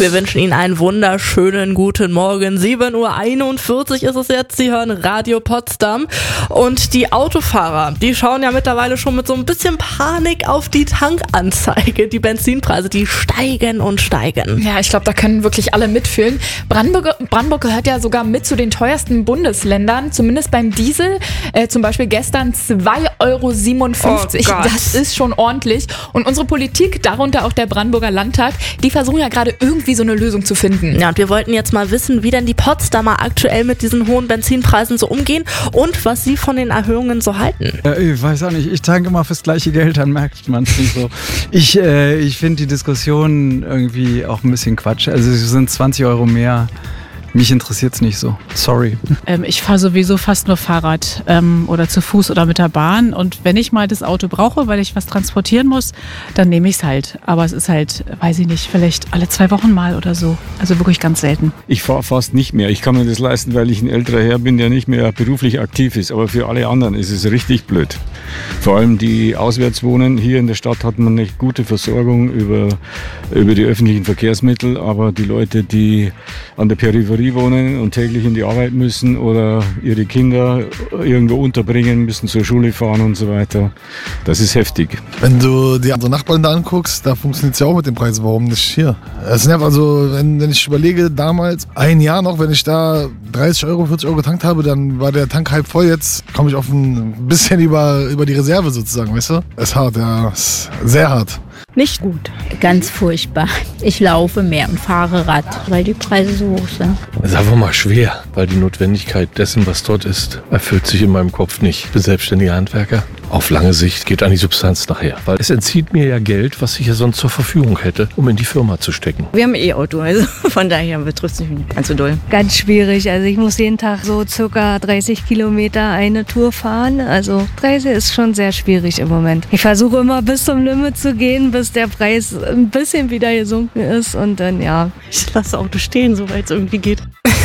Wir wünschen Ihnen einen wunderschönen guten Morgen. 7:41 Uhr ist es jetzt. Sie hören Radio Potsdam. Und die Autofahrer, die schauen ja mittlerweile schon mit so ein bisschen Panik auf die Tankanzeige. Die Benzinpreise, die steigen und steigen. Ja, ich glaube, da können wirklich alle mitfühlen. Brandenburg gehört ja sogar mit zu den teuersten Bundesländern, zumindest beim Diesel. Zum Beispiel gestern 2,57 €. Das ist schon ordentlich. Und unsere Politik, darunter auch der Brandenburger Landtag, die versuchen ja gerade irgendwie so eine Lösung zu finden. Ja, und wir wollten jetzt mal wissen, wie denn die Potsdamer aktuell mit diesen hohen Benzinpreisen so umgehen und was sie von den Erhöhungen so halten. Ich weiß auch nicht, ich tanke immer fürs gleiche Geld, dann merkt man es nicht so. Ich finde die Diskussion irgendwie auch ein bisschen Quatsch. Also es sind 20 € mehr. Mich interessiert es nicht so. Sorry. Ich fahre sowieso fast nur Fahrrad oder zu Fuß oder mit der Bahn. Und wenn ich mal das Auto brauche, weil ich was transportieren muss, dann nehme ich es halt. Aber es ist halt, weiß ich nicht, vielleicht alle 2 Wochen mal oder so. Also wirklich ganz selten. Ich fahre fast nicht mehr. Ich kann mir das leisten, weil ich ein älterer Herr bin, der nicht mehr beruflich aktiv ist. Aber für alle anderen ist es richtig blöd. Vor allem die auswärts wohnen. Hier in der Stadt hat man eine gute Versorgung über die öffentlichen Verkehrsmittel. Aber die Leute, die an der Peripherie wohnen und täglich in die Arbeit müssen oder ihre Kinder irgendwo unterbringen, müssen zur Schule fahren und so weiter. Das ist heftig. Wenn du die anderen Nachbarn da anguckst, da funktioniert es ja auch mit den Preisen. Warum nicht hier? Es nervt also, wenn ich überlege, damals, ein Jahr noch, wenn ich da 30 €, 40 € getankt habe, dann war der Tank halb voll. Jetzt komme ich auf ein bisschen über die Reserve sozusagen, weißt du? Es ist hart, ja. Es ist sehr hart. Nicht gut. Ganz furchtbar. Ich laufe mehr und fahre Rad, weil die Preise so hoch sind. Es ist einfach mal schwer, weil die Notwendigkeit dessen, was dort ist, erfüllt sich in meinem Kopf nicht. Ich bin selbstständiger Handwerker. Auf lange Sicht geht an die Substanz nachher, weil es entzieht mir ja Geld, was ich ja sonst zur Verfügung hätte, um in die Firma zu stecken. Wir haben ein E-Auto, also von daher betrifft es mich nicht ganz so doll. Ganz schwierig, also ich muss jeden Tag so circa 30 Kilometer eine Tour fahren, also Preise ist schon sehr schwierig im Moment. Ich versuche immer bis zum Limit zu gehen, bis der Preis ein bisschen wieder gesunken ist und dann ja. Ich lasse Auto stehen, soweit es irgendwie geht.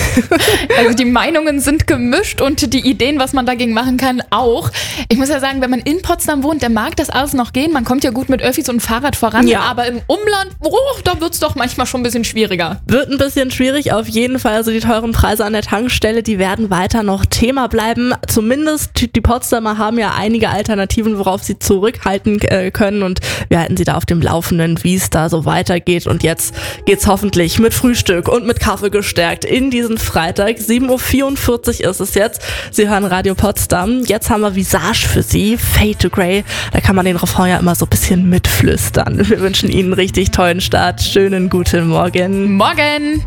Also die Meinungen sind gemischt und die Ideen, was man dagegen machen kann, auch. Ich muss ja sagen, wenn man in Potsdam wohnt, dann mag das alles noch gehen. Man kommt ja gut mit Öffis und Fahrrad voran, ja. Aber im Umland, da wird es doch manchmal schon ein bisschen schwieriger. Wird ein bisschen schwierig, auf jeden Fall. Also die teuren Preise an der Tankstelle, die werden weiter noch Thema bleiben. Zumindest die Potsdamer haben ja einige Alternativen, worauf sie zurückhalten können und wir halten sie da auf dem Laufenden, wie es da so weitergeht. Und jetzt geht's hoffentlich mit Frühstück und mit Kaffee gestärkt in diesen Freitag. 7:44 Uhr ist es jetzt. Sie hören Radio Potsdam. Jetzt haben wir Visage für Sie, Fade to Grey. Da kann man den Refrain ja immer so ein bisschen mitflüstern. Wir wünschen Ihnen einen richtig tollen Start. Schönen guten Morgen. Morgen!